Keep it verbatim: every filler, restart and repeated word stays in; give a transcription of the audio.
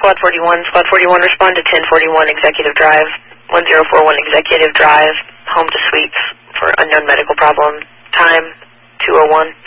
Squad forty-one. Squad forty-one, respond to ten forty-one Executive Drive, one zero four one Executive Drive, home to suites for unknown medical problem. Time, two oh one.